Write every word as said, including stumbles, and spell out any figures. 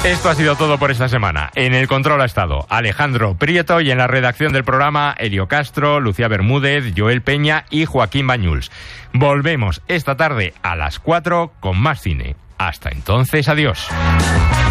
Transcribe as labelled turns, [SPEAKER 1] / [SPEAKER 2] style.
[SPEAKER 1] Esto ha sido todo por esta semana. En el control ha estado Alejandro Prieto y en la redacción del programa Elio Castro, Lucía Bermúdez, Joel Peña y Joaquín Bañuls. Volvemos esta tarde a las cuatro con más cine. Hasta entonces, adiós.